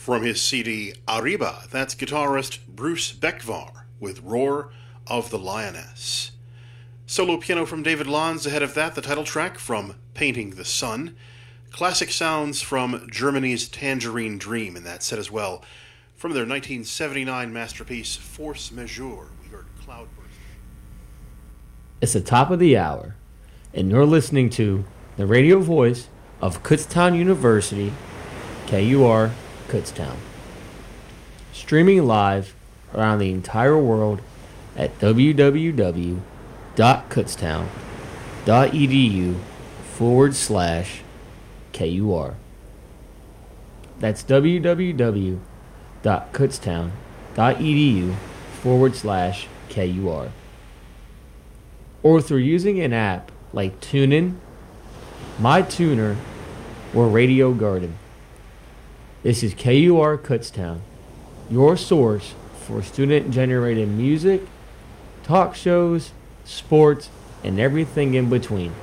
From his CD Arriba, that's guitarist Bruce Beckvar with Roar of the Lioness. Solo piano from David Lanz. Ahead of that, the title track from Painting the Sun. Classic sounds from Germany's Tangerine Dream in that set as well. From their 1979 masterpiece, Force Majeure, we heard Cloudburst. It's the top of the hour, and you're listening to the radio voice of Kutztown University, KUR Kutztown. Streaming live around the entire world at www.kutztown.edu/KUR. That's www.kutztown.edu/KUR. Or through using an app like TuneIn, MyTuner, or Radio Garden. This is KUR Kutztown, your source for student-generated music, talk shows, sports, and everything in between.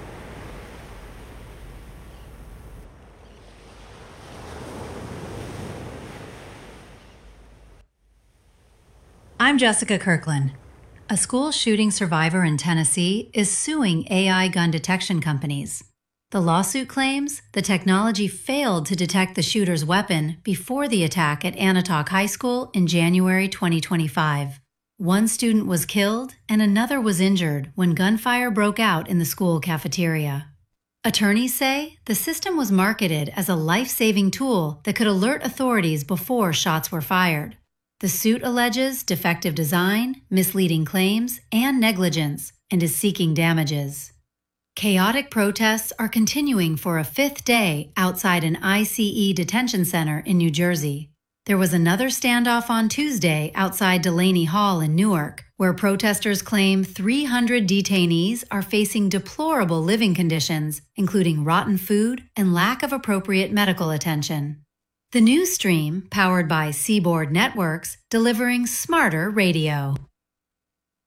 I'm Jessica Kirkland. A school shooting survivor in Tennessee is suing AI gun detection companies. The lawsuit claims the technology failed to detect the shooter's weapon before the attack at Anatok High School in January 2025. One student was killed and another was injured when gunfire broke out in the school cafeteria. Attorneys say the system was marketed as a life-saving tool that could alert authorities before shots were fired. The suit alleges defective design, misleading claims, and negligence, and is seeking damages. Chaotic protests are continuing for a fifth day outside an ICE detention center in New Jersey. There was another standoff on Tuesday outside Delaney Hall in Newark, where protesters claim 300 detainees are facing deplorable living conditions, including rotten food and lack of appropriate medical attention. The news stream, powered by Seaboard Networks, delivering smarter radio.